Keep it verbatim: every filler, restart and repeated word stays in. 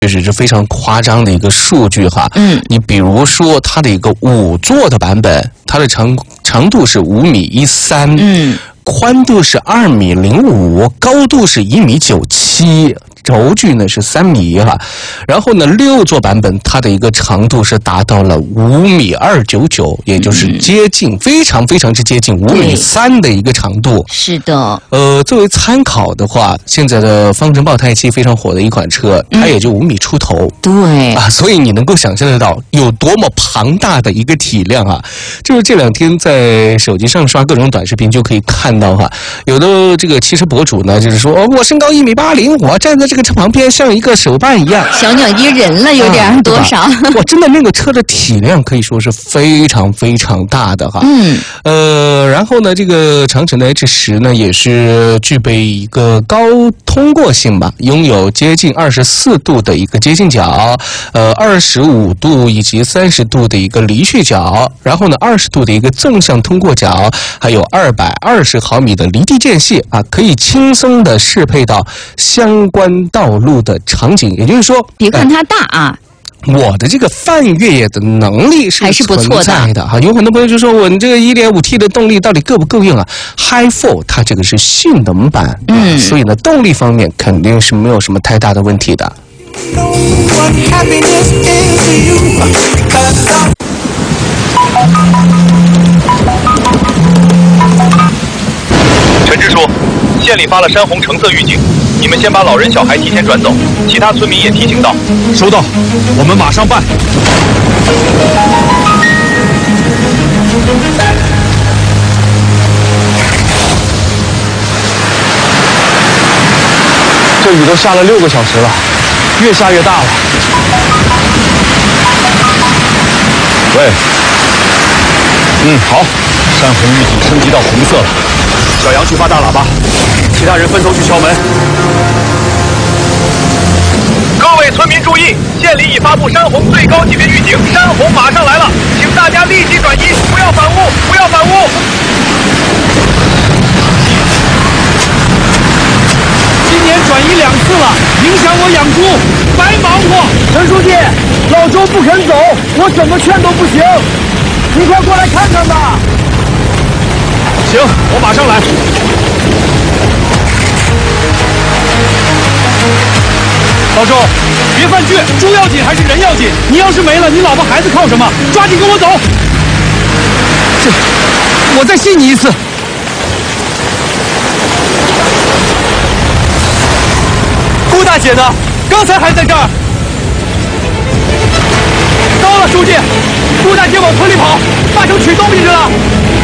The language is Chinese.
确实是非常夸张的一个数据哈。 嗯， 你比如说它的一个五座的版本，它的长长度是五米一三， 嗯， 宽度是二米零五，高度是一米九七。轴距呢是三米哈，然后呢六座版本它的一个长度是达到了五米二九九，也就是接近、嗯、非常非常之接近五米三的一个长度。 是的， 呃，作为参考的话，现在的方程豹太七非常火的一款车，它也就五米出头。 嗯、对啊，所以你能够想象得到有多么庞大的一个体量啊！就是这两天在手机上刷各种短视频就可以看到哈，有的这个汽车博主呢，就是说哦，我身高一米八零，我站在这个车旁边像一个手办一样， 小鸟依人了，有点、啊、多少？ 哇，真的那个车的体量可以说是非常非常大的哈。 嗯， 呃，然后呢，这个长城的 H 十 呢，也是具备一个高通过性吧，拥有接近二十四度的一个接近角，呃，二十五度以及三十度的一个离去角，然后呢，二十度的一个纵向通过角，还有二百二十毫米的离地间隙啊，可以轻松的适配到相关道路的场景，也就是说， 别看它大啊。 呃我的这个泛越野的能力是还是不错的哈，有很多朋友就说我这个 一点五 T 的动力到底够不够用啊 ？Hi 四 它这个是性能版，嗯，所以呢，动力方面肯定是没有什么太大的问题的。 陈支书，县里发了山洪橙色预警，你们先把老人小孩提前转走，其他村民也提醒到。 收到，我们马上办。这雨都下了六个小时了，越下越大了。喂，嗯，好，山洪预警升级到红色了。小杨去发大喇叭，其他人分头去敲门。 各位村民注意，县里已发布山洪最高级别预警，山洪马上来了，请大家立即转移，不要反屋，不要反屋。 今年转移两次了，影响我养猪，白忙活。 陈书记，老周不肯走，我怎么劝都不行，你快过来看看吧。 行，我马上来。老周，别犯倔，猪要紧还是人要紧？你要是没了，你老婆孩子靠什么？抓紧跟我走。这，我再信你一次。顾大姐呢？刚才还在这儿。糟了，书记，顾大姐往村里跑，八成取东西去了。